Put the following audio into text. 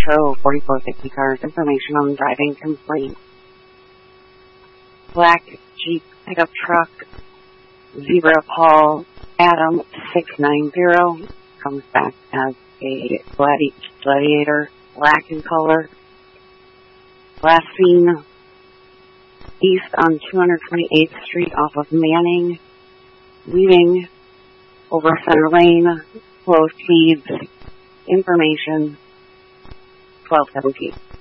show 4450 cars. Information on driving complaint. Black Jeep pickup truck, Zebra Paul Adam 690, comes back as a Gladiator, black in color. Last seen east on 228th Street off of Manning, leaving over center lane, closed speeds, information 1217.